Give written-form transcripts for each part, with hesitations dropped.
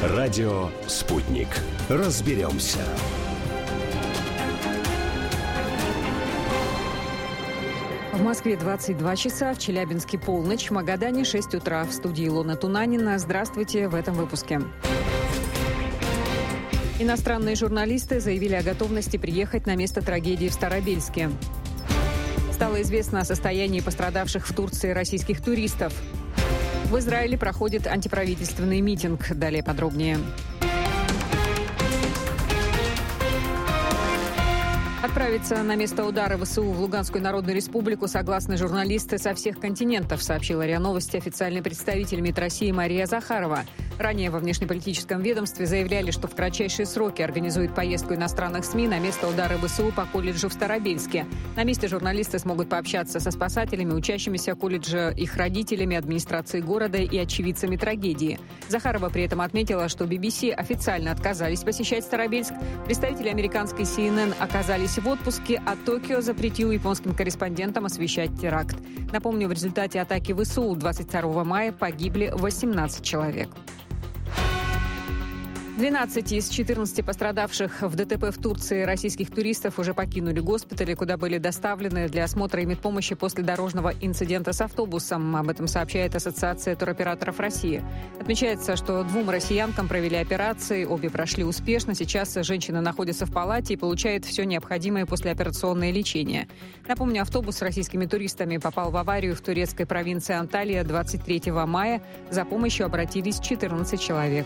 Радио «Спутник». Разберемся. В Москве 22 часа, в Челябинске полночь, в Магадане 6 утра. В студии Илона Тунанина. Здравствуйте в этом выпуске. Иностранные журналисты заявили о готовности приехать на место трагедии в Старобельске. Стало известно о состоянии пострадавших в Турции российских туристов. В Израиле проходит антиправительственный митинг. Далее подробнее. Отправиться на место удара ВСУ в Луганскую Народную Республику согласны журналисты со всех континентов, сообщила РИА Новости официальный представитель МИД России Мария Захарова. Ранее во внешнеполитическом ведомстве заявляли, что в кратчайшие сроки организуют поездку иностранных СМИ на место удара ВСУ по колледжу в Старобельске. На месте журналисты смогут пообщаться со спасателями, учащимися колледжа, их родителями, администрацией города и очевидцами трагедии. Захарова при этом отметила, что BBC официально отказались посещать Старобельск. Представители американской CNN оказались в отпуске, а Токио запретил японским корреспондентам освещать теракт. Напомню, в результате атаки ВСУ 22 мая погибли 18 человек. 12 из 14 пострадавших в ДТП в Турции российских туристов уже покинули госпитали, куда были доставлены для осмотра и медпомощи после дорожного инцидента с автобусом. Об этом сообщает Ассоциация туроператоров России. Отмечается, что 2 россиянкам провели операции, обе прошли успешно. Сейчас женщина находится в палате и получает все необходимое послеоперационное лечение. Напомню, автобус с российскими туристами попал в аварию в турецкой провинции Анталия 23 мая. За помощью обратились 14 человек.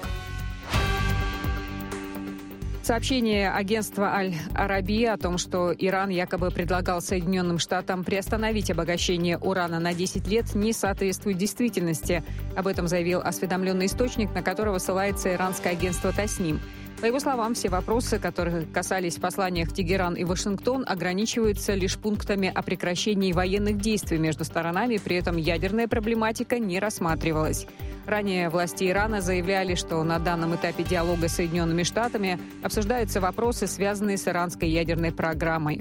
Сообщение агентства Аль-Арабия о том, что Иран якобы предлагал Соединенным Штатам приостановить обогащение урана на 10 лет, не соответствует действительности. Об этом заявил осведомленный источник, на которого ссылается иранское агентство Тасним. По его словам, все вопросы, которые касались послания в Тегеран и Вашингтон, ограничиваются лишь пунктами о прекращении военных действий между сторонами, при этом ядерная проблематика не рассматривалась. Ранее власти Ирана заявляли, что на данном этапе диалога с Соединенными Штатами обсуждаются вопросы, связанные с иранской ядерной программой.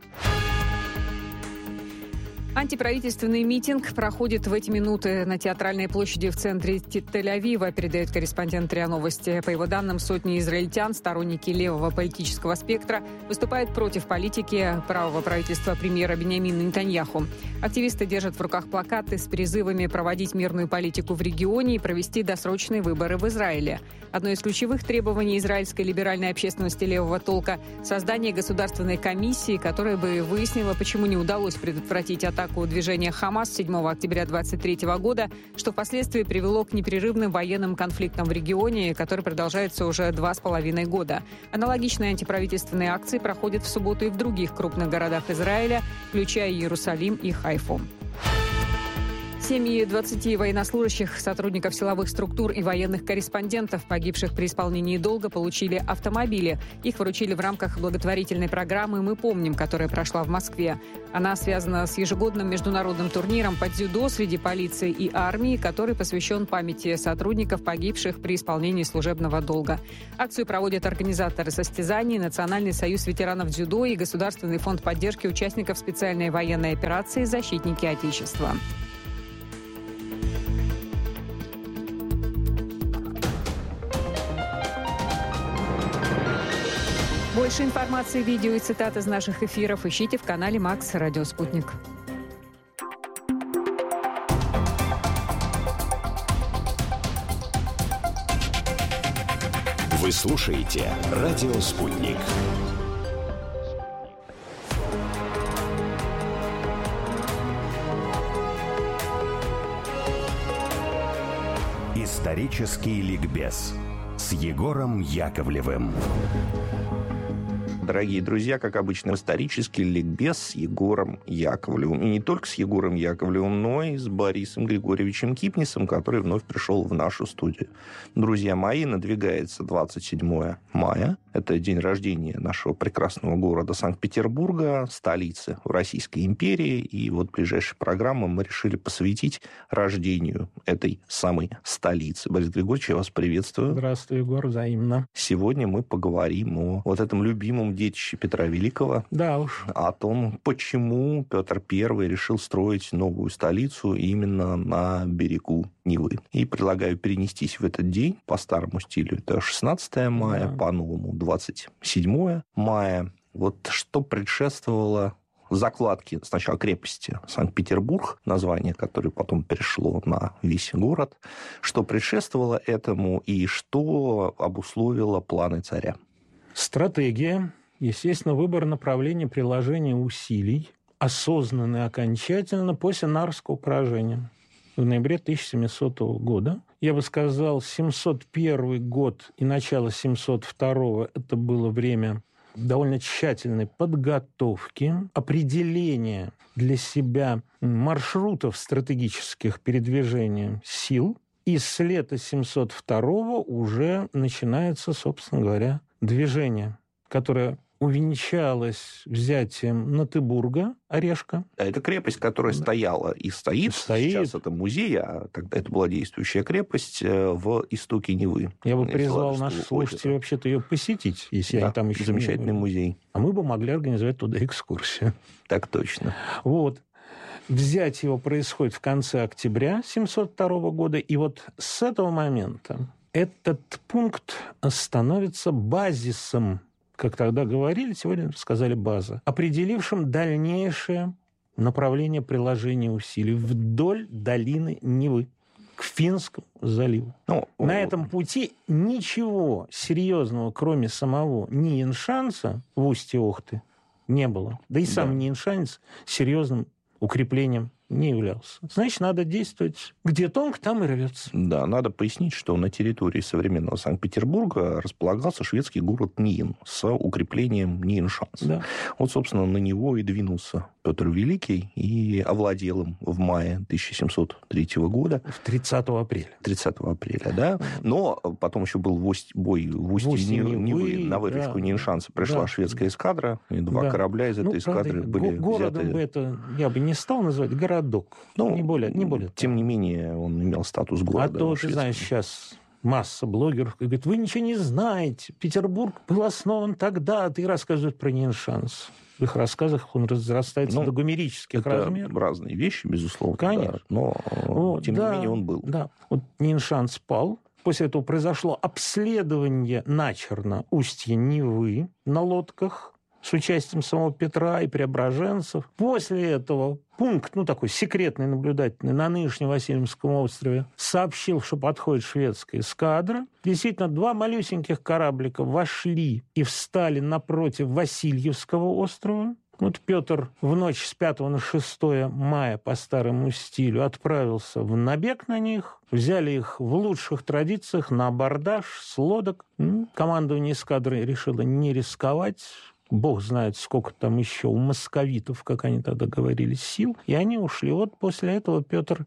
Антиправительственный митинг проходит в эти минуты на Театральной площади в центре Тель-Авива, передает корреспондент РИА Новости. По его данным, сотни израильтян, сторонники левого политического спектра, выступают против политики правого правительства премьера Биньямина Нетаньяху. Активисты держат в руках плакаты с призывами проводить мирную политику в регионе и провести досрочные выборы в Израиле. Одно из ключевых требований израильской либеральной общественности левого толка – создание государственной комиссии, которая бы выяснила, почему не удалось предотвратить атаку движения «Хамас» 7 октября 2023 года, что впоследствии привело к непрерывным военным конфликтам в регионе, который продолжается уже 2,5 года. Аналогичные антиправительственные акции проходят в субботу и в других крупных городах Израиля, включая Иерусалим и Хайфу. Семьи 20 военнослужащих, сотрудников силовых структур и военных корреспондентов, погибших при исполнении долга, получили автомобили. Их вручили в рамках благотворительной программы «Мы помним», которая прошла в Москве. Она связана с ежегодным международным турниром по дзюдо среди полиции и армии, который посвящен памяти сотрудников, погибших при исполнении служебного долга. Акцию проводят организаторы состязаний, Национальный союз ветеранов дзюдо и Государственный фонд поддержки участников специальной военной операции «Защитники Отечества». Больше информации, видео и цитат из наших эфиров ищите в канале Макс Радио Спутник. Вы слушаете Радио Спутник. Исторический ликбез с Егором Яковлевым. Дорогие друзья, как обычно, исторический ликбез с Егором Яковлевым. И не только с Егором Яковлевым, но и с Борисом Григорьевичем Кипнисом, который вновь пришел в нашу студию. Друзья мои, надвигается 27 мая. Это день рождения нашего прекрасного города Санкт-Петербурга, столицы Российской империи. И вот ближайшей программу мы решили посвятить рождению этой самой столицы. Борис Григорьевич, я вас приветствую. Здравствуй, Егор, взаимно. Сегодня мы поговорим о вот этом любимом детище Петра Великого. Да уж. О том, почему Петр I решил строить новую столицу именно на берегу Невы. И предлагаю перенестись в этот день по старому стилю. Это 16 мая, по-новому 27 мая. Вот что предшествовало закладке сначала крепости Санкт-Петербург, название, которое потом перешло на весь город, что предшествовало этому и что обусловило планы царя? Стратегия, естественно, выбор направления приложения усилий, осознанный окончательно после Нарвского поражения в ноябре 1700 года. Я бы сказал, 701 год и начало 702 это было время довольно тщательной подготовки, определения для себя маршрутов стратегических передвижения сил. И с лета 702 уже начинается, собственно говоря, движение, которое увенчалось взятием Натыбурга, Орешка. Это крепость, которая стояла и стоит. Сейчас это музей, а тогда это была действующая крепость в истоке Невы. Я бы призвал наших слушателей вообще-то ее посетить, если они там еще замечательный музей. А мы бы могли организовать туда экскурсию. Так точно. Вот. Взять его происходит в конце октября 702 года, и вот с этого момента этот пункт становится базисом, как тогда говорили, сегодня сказали база, определившим дальнейшее направление приложения усилий вдоль долины Невы к Финскому заливу. На этом пути ничего серьезного, кроме самого Ниеншанса в устье Охты, не было. Да и сам Ниеншанец серьезным укреплением не являлся. Значит, надо действовать где тонко, там и рвется. Да, надо пояснить, что на территории современного Санкт-Петербурга располагался шведский город Ниен с укреплением Ниеншанс. Да. Вот, собственно, на него и двинулся Петр Великий и овладел им в мае 1703 года. В 30 апреля. 30 апреля, да. Но потом еще был бой в устье Невы. На выручку Ниеншанса пришла шведская эскадра, и два корабля из этой эскадры были городом взяты. Бы это я бы не стал называть, городок. Не более. Тем не менее, он имел статус города. А то, ты знаешь, сейчас масса блогеров говорит, вы ничего не знаете, Петербург был основан тогда, ты рассказывают про Ниеншанс. В их рассказах он разрастается до гомерических размеров. Это разные вещи, безусловно. Конечно. Да, но, тем не менее, он был. Да. Вот Ниеншанс пал. После этого произошло обследование начерно устья Невы на лодках с участием самого Петра и преображенцев. После этого пункт, такой секретный, наблюдательный, на нынешнем Васильевском острове, сообщил, что подходит шведская эскадра. Действительно, два малюсеньких кораблика вошли и встали напротив Васильевского острова. Вот Петр в ночь с 5 на 6 мая по старому стилю отправился в набег на них. Взяли их в лучших традициях на абордаж с лодок. Командование эскадры решило не рисковать. Бог знает, сколько там еще у московитов, как они тогда говорили, сил. И они ушли. Вот после этого Петр,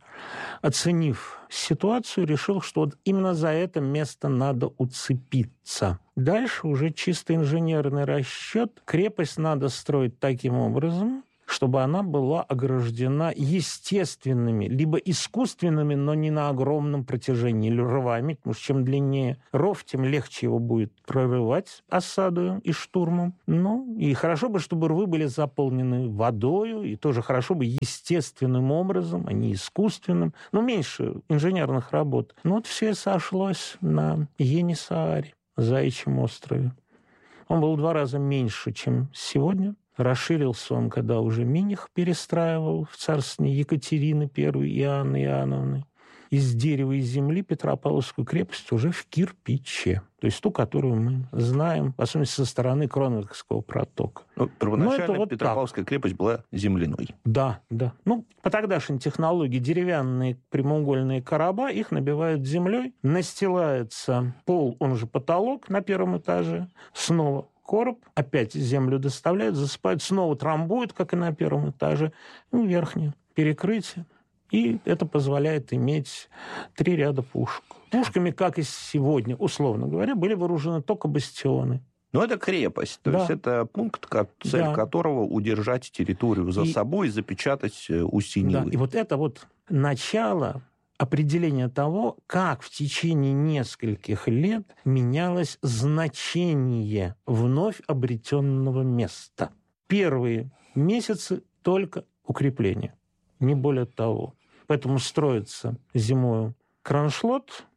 оценив ситуацию, решил, что вот именно за это место надо уцепиться. Дальше уже чисто инженерный расчет. Крепость надо строить таким образом, чтобы она была ограждена естественными, либо искусственными, но не на огромном протяжении рвами, потому что чем длиннее ров, тем легче его будет прорывать осадою и штурмом. И хорошо бы, чтобы рвы были заполнены водою, и тоже хорошо бы естественным образом, а не искусственным, меньше инженерных работ. Вот все сошлось на Енисааре, Заячьем острове. Он был в 2 раза меньше, чем сегодня. Расширился он, когда уже Миних перестраивал в царствование Екатерины I и Анны Иоанновны. Из дерева и земли Петропавловскую крепость уже в кирпиче. То есть ту, которую мы знаем, особенно со стороны Кронверкского протока. Первоначально Петропавловская крепость была земляной. Да. По тогдашней технологии деревянные прямоугольные короба, их набивают землей, настилается пол, он же потолок на 1 этаже, снова короб, опять землю доставляют, засыпают, снова трамбуют, как и на 1 этаже, верхнее перекрытие. И это позволяет иметь 3 ряда пушек. Пушками, как и сегодня, условно говоря, были вооружены только бастионы. Это крепость, то есть это пункт, цель которого удержать территорию за собой и запечатать устье Невы. И вот это начало определение того, как в течение нескольких лет менялось значение вновь обретенного места. Первые месяцы только укрепление, не более того. Поэтому строится зимою Кроншлот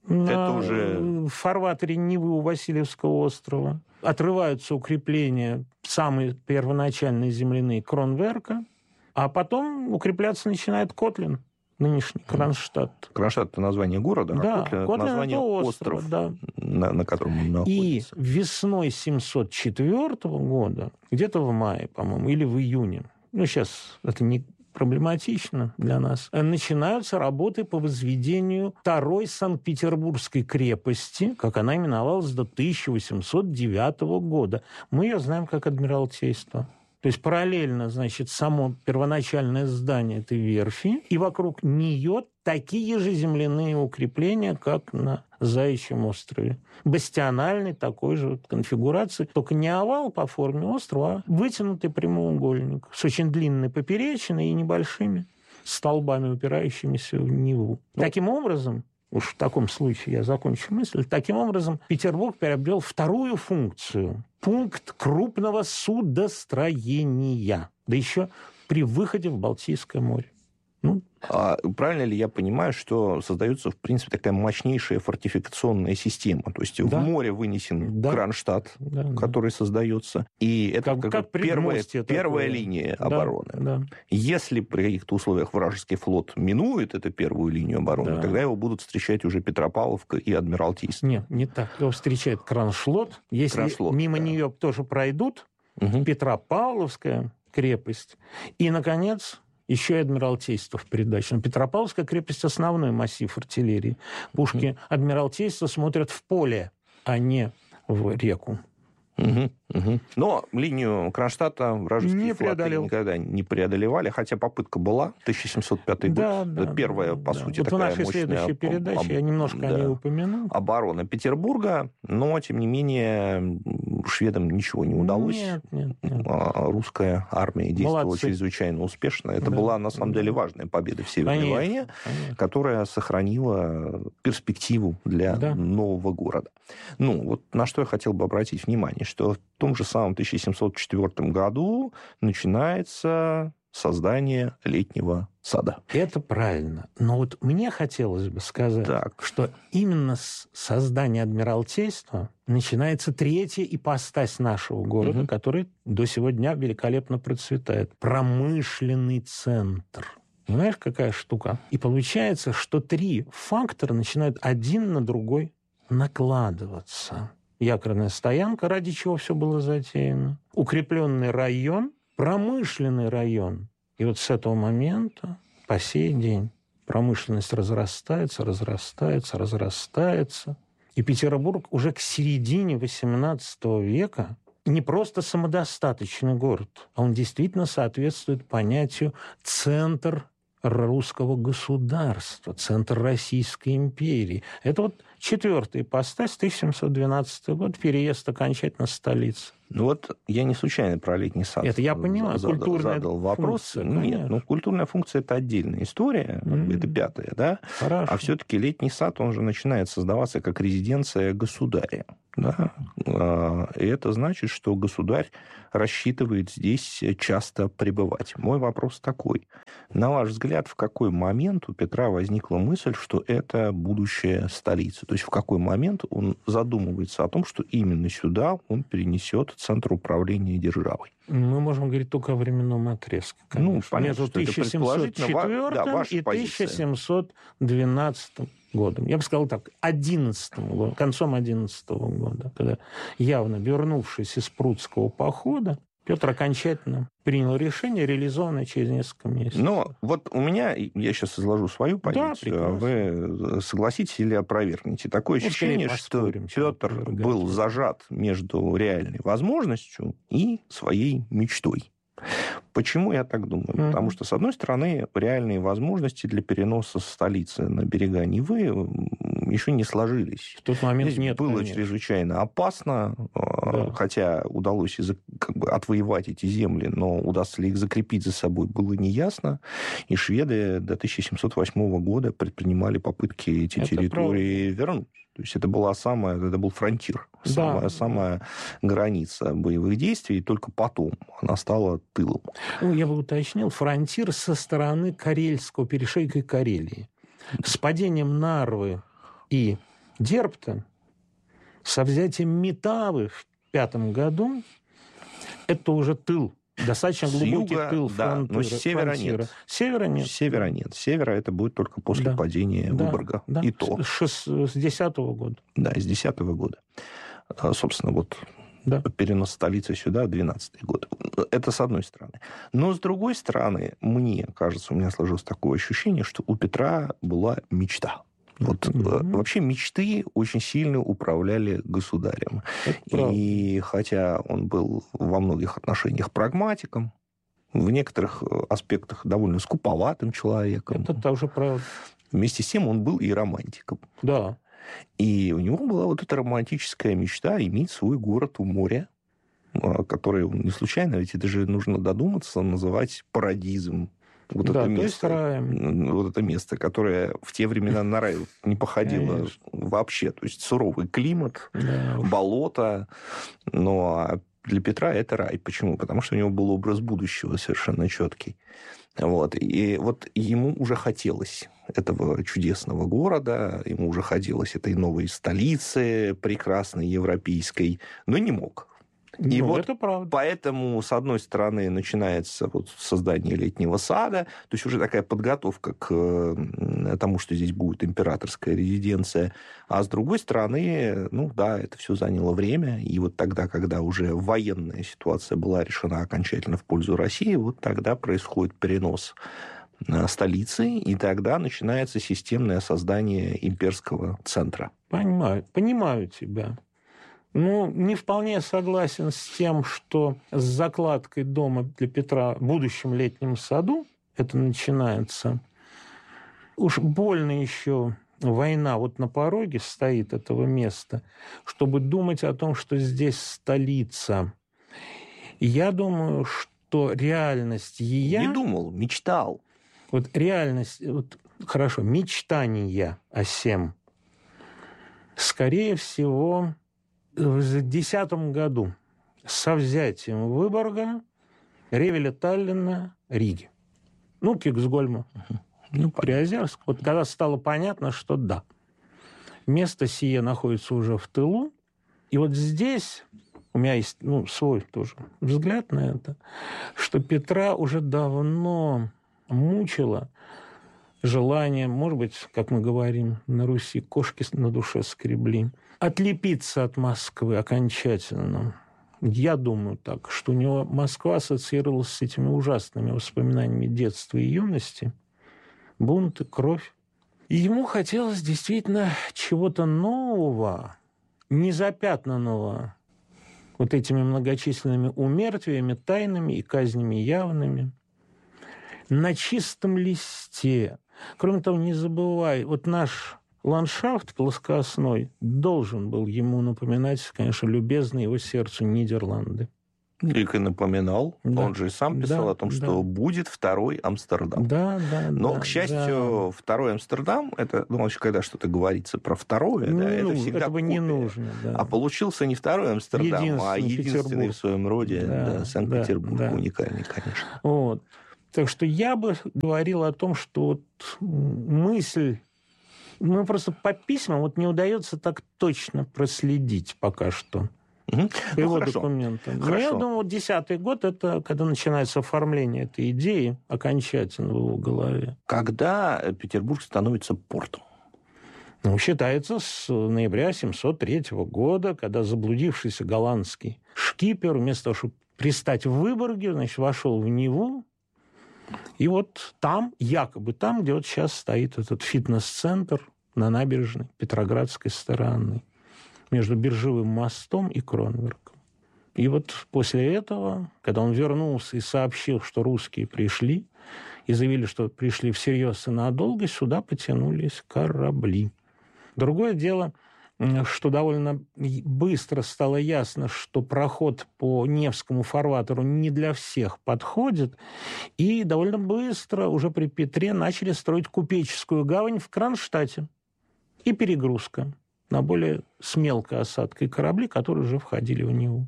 в фарватере Невы у Васильевского острова. Отрываются укрепления, самые первоначальные земляные, Кронверка, а потом укрепляться начинает Котлин, нынешний Кронштадт. Кронштадт – это название города, да, а Котлин – это название острова, да. на котором он находится. И весной 704 года, где-то в мае, по-моему, или в июне, сейчас это не проблематично для нас, начинаются работы по возведению второй Санкт-Петербургской крепости, как она именовалась до 1809 года. Мы ее знаем как Адмиралтейство. То есть параллельно, значит, само первоначальное здание этой верфи, и вокруг нее такие же земляные укрепления, как на Заячьем острове. Бастиональной такой же конфигурации, только не овал по форме острова, а вытянутый прямоугольник с очень длинной поперечиной и небольшими столбами, упирающимися в Неву. Таким образом, уж в таком случае я закончу мысль, таким образом Петербург приобрел вторую функцию – пункт крупного судостроения, да еще при выходе в Балтийское море. Правильно ли я понимаю, что создается, в принципе, такая мощнейшая фортификационная система? То есть в море вынесен Кронштадт, который создается, и это как первая линия обороны. Да. Если при каких-то условиях вражеский флот минует эту первую линию обороны, тогда его будут встречать уже Петропавловка и Адмиралтейство. Нет, не так. Его встречает Кроншлот. Если мимо нее тоже пройдут, Петропавловская крепость. И, наконец, еще и Адмиралтейство в придачу. Но Петропавловская крепость – основной массив артиллерии. Пушки Адмиралтейства смотрят в поле, а не в реку. Но линию Кронштадта вражеские флоты никогда не преодолевали, хотя попытка была. 1705 год. Первая, по сути, такая мощная... В нашей следующей передаче я немножко о ней упомяну. Оборона Петербурга, но, тем не менее, шведам ничего не удалось. Нет. Русская армия действовала чрезвычайно успешно. Это была, на самом деле, важная победа в Северной войне, которая сохранила перспективу для нового города. На что я хотел бы обратить внимание, что в том же самом 1704 году начинается создание летнего сада. Это правильно. Но мне хотелось бы сказать, что именно с создания Адмиралтейства начинается третья ипостась нашего города, который до сего дня великолепно процветает. Промышленный центр. Понимаешь, какая штука? И получается, что три фактора начинают один на другой накладываться. Якорная стоянка, ради чего все было затеяно. Укрепленный район, промышленный район. И вот с этого момента по сей день промышленность разрастается. И Петербург уже к середине XVIII века не просто самодостаточный город, а он действительно соответствует понятию «центр русского государства», «центр Российской империи». Это четвертая ипостась, 1712 год, переезд окончательно в столицу. Я не случайно про летний сад это я понимаю, задал вопрос. Функция, Нет, культурная функция – это отдельная история, это пятая, да? Хорошо. А все-таки летний сад, он же начинает создаваться как резиденция государя. Да? И это значит, что государь рассчитывает здесь часто пребывать. Мой вопрос такой. На ваш взгляд, в какой момент у Петра возникла мысль, что это будущая столица? То есть в какой момент он задумывается о том, что именно сюда он перенесет центр управления державой? Мы можем говорить только о временном отрезке. Понятно, между 1704 и 1712 годом. Я бы сказал так, 11 годом, концом 11 года, когда, явно вернувшись из Прудского похода, Петр окончательно принял решение, реализованное через несколько месяцев. Но у меня, я сейчас изложу свою позицию, а вы согласитесь или опровергнете. Такое ощущение, что Петр был зажат между реальной возможностью и своей мечтой. Почему я так думаю? Потому что, с одной стороны, реальные возможности для переноса столицы на берега Невы еще не сложились. В тот момент здесь было чрезвычайно опасно, хотя удалось из отвоевать эти земли, но удастся ли их закрепить за собой, было неясно. И шведы до 1708 года предпринимали попытки эти территории вернуть. То есть это был фронтир, самая граница боевых действий, и только потом она стала тылом. Я бы уточнил, фронтир со стороны Карельского перешейка и Карелии. С падением Нарвы и Дербта, со взятием Метавы в 5 году, это уже тыл. Достаточно глубокий тыл фронтира. Но с севера нет. Севера нет. Севера нет. Севера это будет только после падения Выборга. Да. И то. С 10-го года. Да, с 10-го года. Собственно, перенос столицы сюда 12-й год. Это с одной стороны. Но с другой стороны, мне кажется, у меня сложилось такое ощущение, что у Петра была мечта. Вообще мечты очень сильно управляли государем. И хотя он был во многих отношениях прагматиком, в некоторых аспектах довольно скуповатым человеком. Это тоже правда. Вместе с тем он был и романтиком. Да. И у него была эта романтическая мечта иметь свой город у моря, который он не случайно, ведь это же нужно додуматься, называть Парадизом. Это место, которое в те времена на рай не походило вообще. То есть суровый климат, болото. Но для Петра это рай. Почему? Потому что у него был образ будущего совершенно четкий. И ему уже хотелось этого чудесного города, ему уже хотелось этой новой столицы прекрасной европейской, но не мог. И это правда. Поэтому, с одной стороны, начинается создание летнего сада, то есть уже такая подготовка к тому, что здесь будет императорская резиденция, а с другой стороны, это все заняло время, и тогда, когда уже военная ситуация была решена окончательно в пользу России, тогда происходит перенос столицы, и тогда начинается системное создание имперского центра. Понимаю тебя. Не вполне согласен с тем, что с закладкой дома для Петра в будущем летнем саду это начинается. Уж больно еще война на пороге стоит этого места, чтобы думать о том, что здесь столица. Я думаю, что реальность ея... Не думал, мечтал. Реальность... Хорошо, мечтания о сем. Скорее всего... В 2010 году со взятием Выборга, Ревеля, Таллина, Риги. Киксгольма, Приозерск. Когда стало понятно, что да, место сие находится уже в тылу. И здесь у меня есть свой тоже взгляд на это, что Петра уже давно мучило желание, может быть, как мы говорим на Руси, кошки на душе скребли, отлепиться от Москвы окончательно. Я думаю так, что у него Москва ассоциировалась с этими ужасными воспоминаниями детства и юности, бунты, кровь. И ему хотелось действительно чего-то нового, незапятнанного этими многочисленными умертвиями, тайными и казнями явными, на чистом листе. Кроме того, не забывай, наш ландшафт плоскостной должен был ему напоминать, конечно, любезные его сердцу Нидерланды. И напоминал. Да. Он же сам писал о том, что будет второй Амстердам. Но, к счастью, второй Амстердам, это, вообще, когда что-то говорится про второе, это всегда копия. Не нужно. Да. А получился не второй Амстердам, а единственный в своем роде Санкт-Петербург. Уникальный, конечно. Так что я бы говорил о том, что мысль... просто по письмам не удается так точно проследить пока что. Его документа. Но я думаю, 2010 год, это когда начинается оформление этой идеи окончательно в его голове. Когда Петербург становится портом? Считается с ноября 703 года, когда заблудившийся голландский шкипер, вместо того, чтобы пристать в Выборге, вошел в Неву. И там, якобы там, где сейчас стоит этот фитнес-центр на набережной Петроградской стороны, между Биржевым мостом и Кронверком. И после этого, когда он вернулся и сообщил, что русские пришли, и заявили, что пришли всерьез и надолго, сюда потянулись корабли. Другое дело, что довольно быстро стало ясно, что проход по Невскому фарватеру не для всех подходит, и довольно быстро уже при Петре начали строить купеческую гавань в Кронштадте и перегрузка на более с мелкой осадкой корабли, которые уже входили в Неву.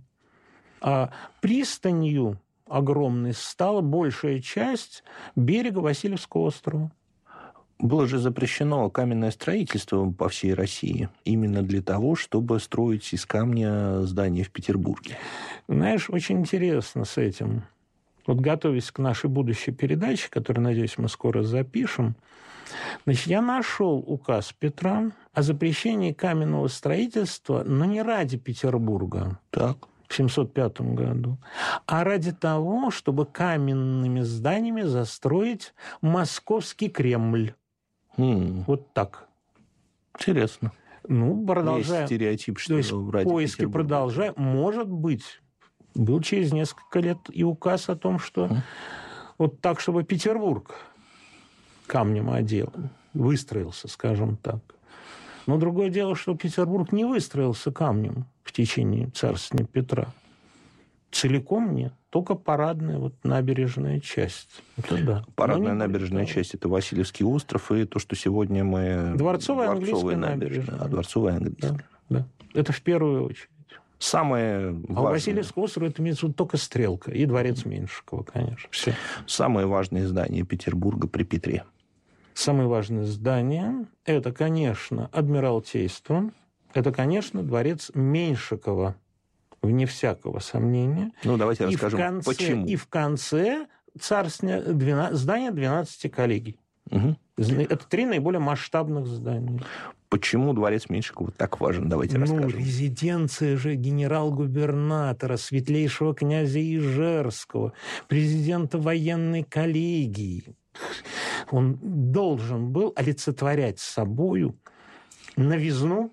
А пристанью огромной стала большая часть берега Васильевского острова. Было же запрещено каменное строительство по всей России именно для того, чтобы строить из камня здания в Петербурге. Знаешь, очень интересно с этим. Вот готовясь к нашей будущей передаче, которую, надеюсь, мы скоро запишем, значит, я нашел указ Петра о запрещении каменного строительства, но не ради Петербурга. Так. В 705 году, а ради того, чтобы каменными зданиями застроить московский Кремль. Вот так. Интересно. Ну, продолжаем. Есть стереотип, что то есть поиски продолжаем. Может быть, был через несколько лет и указ о том, что вот так, чтобы Петербург камнем одел, выстроился, скажем так. Но другое дело, что Петербург не выстроился камнем в течение царствования Петра. Целиком нет. Только парадная вот набережная часть. Это да. Парадная набережная часть – это Васильевский остров, и то, что сегодня мы... Дворцовая английская набережная. Дворцовая английская. Да. Это в первую очередь. Самое важное... А у Васильевского острова это имеется только Стрелка и дворец Меньшикова, конечно. Все. Самое важное здание Петербурга при Петре. Самое важное здание – это, конечно, Адмиралтейство, это, конечно, дворец Меньшикова, вне всякого сомнения. Ну, давайте расскажем, почему. И в конце царствования здание 12 коллегий. Угу. Это 3 наиболее масштабных здания. Почему дворец Меньшикова так важен? Давайте расскажем. Резиденция же генерал-губернатора, светлейшего князя Ижерского, президента военной коллегии. Он должен был олицетворять собою новизну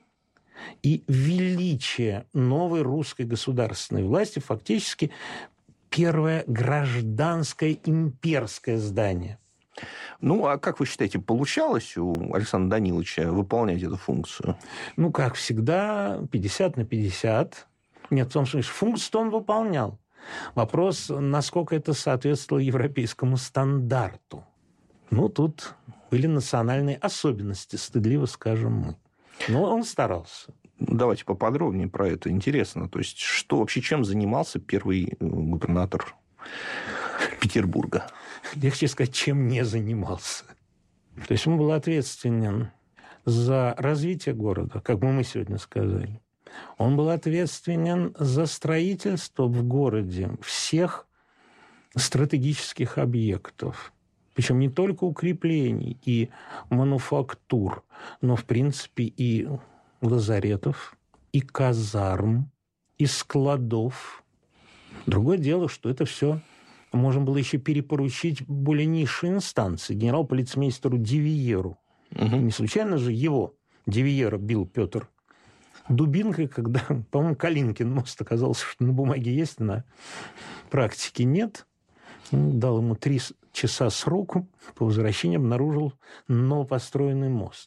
и величие новой русской государственной власти, фактически первое гражданское имперское здание. Ну, а как вы считаете, получалось у Александра Даниловича выполнять эту функцию? Ну, как всегда, 50/50. Нет, в том смысле, функцию он выполнял. Вопрос, насколько это соответствовало европейскому стандарту. Ну, тут были национальные особенности, стыдливо скажем мы. Но он старался. Давайте поподробнее про это. Интересно. То есть, что вообще, чем занимался первый губернатор Петербурга? Легче сказать, чем не занимался. То есть он был ответственен за развитие города, как бы мы сегодня сказали. Он был ответственен за строительство в городе всех стратегических объектов. Причем не только укреплений и мануфактур, но, в принципе, и лазаретов, и казарм, и складов. Другое дело, что это все можно было еще перепоручить более низшей инстанции, генерал-полицмейстеру Дивиеру. Угу. Не случайно же его, Дивиера, бил Петр дубинкой, когда, по-моему, Калинкин мост оказался, что на бумаге есть, на практике нет. Дал ему 3 часа сроку, по возвращении обнаружил новопостроенный мост.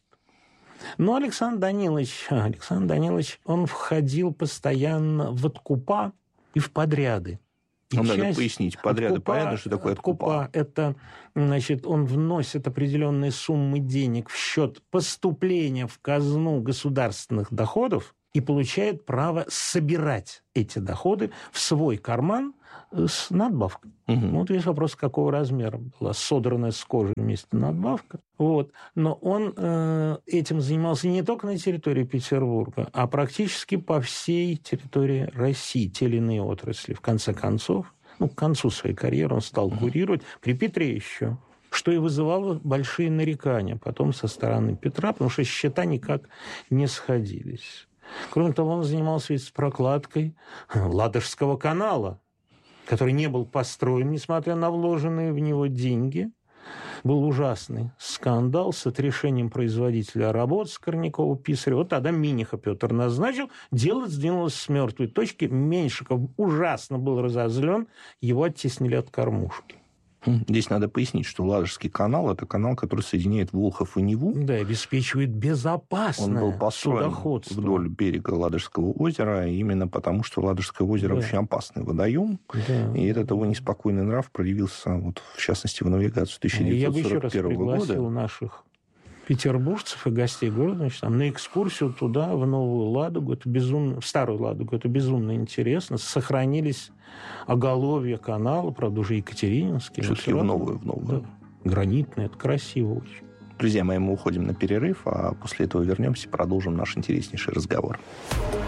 Но Александр Данилович, он входил постоянно в откупа и в подряды. Нам надо пояснить. Подряды, понятно, что такое откупа. Это, значит, он вносит определенные суммы денег в счет поступления в казну государственных доходов и получает право собирать эти доходы в свой карман с надбавкой. Угу. Вот весь вопрос, какого размера была содранная с кожи вместе надбавка. Вот. Но он этим занимался не только на территории Петербурга, а практически по всей территории России, те или иные отрасли. В конце концов, к концу своей карьеры он стал курировать, при Петре еще, что и вызывало большие нарекания потом со стороны Петра, потому что счета никак не сходились. Кроме того, он занимался ведь прокладкой Ладожского канала, который не был построен, несмотря на вложенные в него деньги. Был ужасный скандал с отрешением производителя работ Скорнякова-Писарева. Вот тогда Миниха Петр назначил. Дело сдвинулось с мертвой точки. Меньшиков ужасно был разозлен. Его оттеснили от кормушки. Здесь надо пояснить, что Ладожский канал – это канал, который соединяет Волхов и Неву. Да, обеспечивает безопасное судоходство. Он был построен вдоль берега Ладожского озера, именно потому, что Ладожское озеро очень опасный водоем. Да. И этот его неспокойный нрав проявился, вот, в частности, в навигацию 1941 года. Я бы еще раз пригласил наших петербуржцев и гостей города, значит, там, на экскурсию туда, в Новую Ладогу, это безумно, в Старую Ладогу, это безумно интересно. Сохранились оголовья канала, правда, уже Екатерининские. Все-таки в Новую. Да, гранитные, это красиво очень. Друзья мои, мы уходим на перерыв, а после этого вернемся и продолжим наш интереснейший разговор.